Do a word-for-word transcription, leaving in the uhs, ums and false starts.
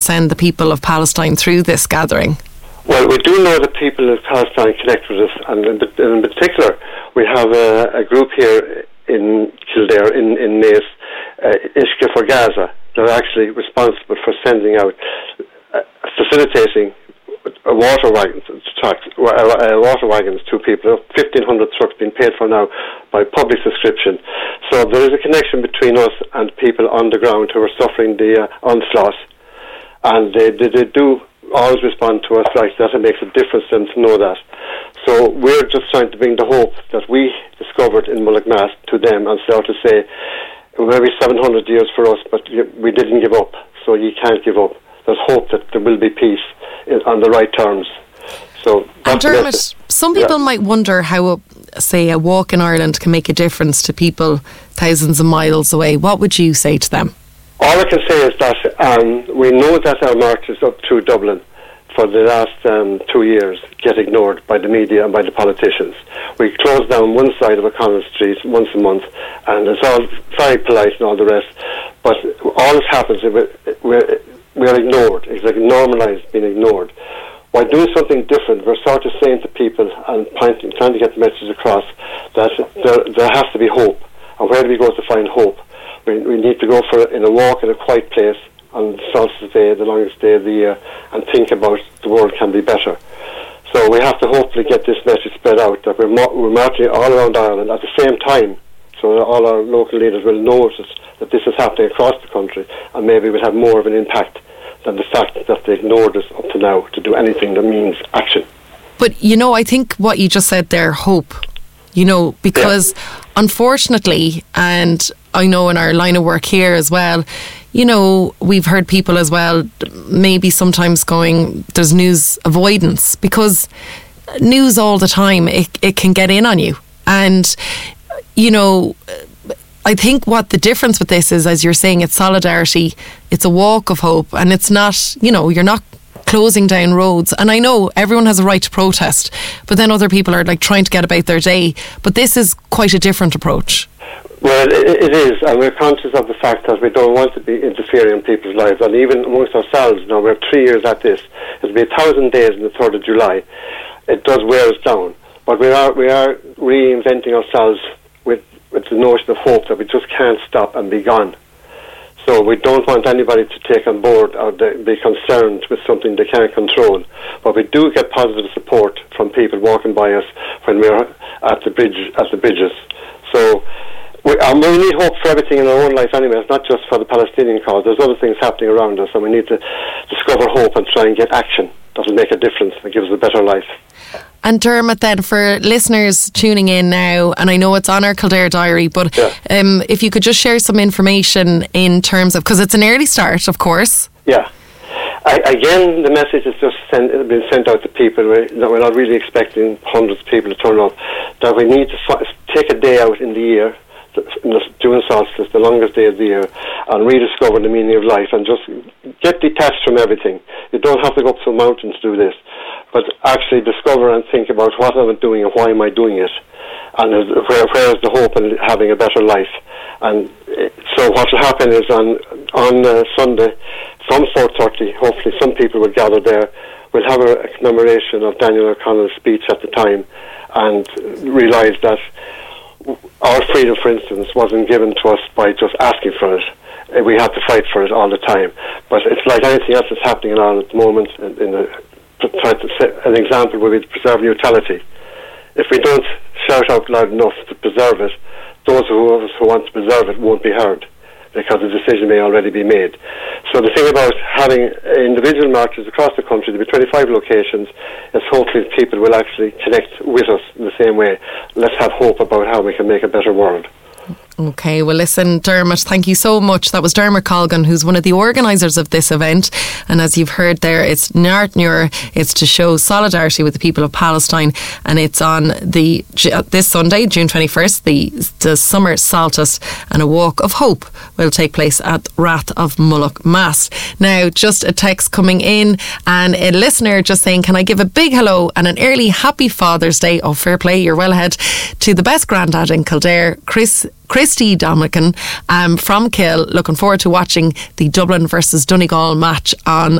send the people of Palestine through this gathering? Well, we do know that people of Palestine connect with us, and in, in particular, we have a, a group here in Kildare, in, in Naas, uh, Ishka for Gaza. They're actually responsible for sending out, uh, facilitating a water wagons, trucks, uh, water wagons to people. fifteen hundred trucks being paid for now by public subscription. So there is a connection between us and people on the ground who are suffering the uh, onslaught, and they, they, they do always respond to us like that. It makes a difference to them to know that. So we're just trying to bring the hope that we discovered in Mullaghmast to them, and so to say, maybe seven hundred years for us, but we didn't give up, so you can't give up. There's hope that there will be peace in, on the right terms. So and Dermot, some people yeah. might wonder how, a, say, a walk in Ireland can make a difference to people thousands of miles away. What would you say to them? All I can say is that um, we know that our marches up through Dublin for the last um, two years get ignored by the media and by the politicians. We close down one side of O'Connell Street once a month, and it's all very polite and all the rest, but all that happens is we're, we're, we're ignored. It's like normalised being ignored. By doing something different, we're sort of saying to people and pointing, trying to get the message across that there, there has to be hope. And where do we go to find hope? We, we need to go for in a walk in a quiet place on the solstice day, the longest day of the year, and think about the world can be better. So we have to hopefully get this message spread out, that we're, mo- we're marching all around Ireland at the same time, so that all our local leaders will notice that this is happening across the country, and maybe we'll have more of an impact than the fact that they ignored us up to now to do anything that means action. But, you know, I think what you just said there, hope, you know, because yeah. unfortunately, and I know in our line of work here as well, you know, we've heard people as well maybe sometimes going, there's news avoidance, because news all the time, it, it can get in on you. And, you know, I think what the difference with this is, as you're saying, it's solidarity, it's a walk of hope, and it's not, you know, you're not closing down roads. And I know everyone has a right to protest, but then other people are like trying to get about their day. But this is quite a different approach. Well, it, it is, and we're conscious of the fact that we don't want to be interfering in people's lives, and even amongst ourselves. Now, we're three years at this. It'll be a thousand days on the third of July. It does wear us down, but we are we are reinventing ourselves with, with the notion of hope that we just can't stop and be gone. So we don't want anybody to take on board or be concerned with something they can't control. But we do get positive support from people walking by us when we're at the bridge at the bridges. So we, um, we need hope for everything in our own life anyway. It's not just for the Palestinian cause. There's other things happening around us, and we need to discover hope and try and get action that will make a difference and give us a better life. And Dermot, then, for listeners tuning in now, and I know it's on our Kildare Diary, but yeah. um, if you could just share some information in terms of, because it's an early start, of course. Yeah. I, again, the message has just sent, been sent out to people. We're, we're not really expecting hundreds of people to turn up. That we need to f- take a day out in the year, during solstice, the longest day of the year, and rediscover the meaning of life, and just get detached from everything. You don't have to go up to a mountain to do this, but actually discover and think about what am I doing and why am I doing it, and where, where is the hope in having a better life. And so what will happen is on on uh, Sunday from four thirty, hopefully some people will gather there. We'll have a, a commemoration of Daniel O'Connell's speech at the time, and realise that our freedom, for instance, wasn't given to us by just asking for it. We had to fight for it all the time. But it's like anything else that's happening in Ireland at the moment. In, in a, try to set an example would be to preserve neutrality. If we don't shout out loud enough to preserve it, those who, of us who want to preserve it won't be heard, because the decision may already be made. So the thing about having individual marches across the country, there'll be twenty-five locations, is hopefully people will actually connect with us in the same way. Let's have hope about how we can make a better world. Okay, well listen, Dermot, thank you so much. That was Dermot Colgan, who's one of the organisers of this event, and as you've heard there, it's Náirt Nuair. It's to show solidarity with the people of Palestine, and it's on the this Sunday, June twenty-first, the, the summer solstice, and a walk of hope will take place at Rath of Mullaghmast. Now, just a text coming in, and a listener just saying, can I give a big hello and an early happy Father's Day? Oh, fair play, you're well ahead, to the best granddad in Kildare, Chris Christy Dominican um, from Kill. Looking forward to watching the Dublin versus Donegal match on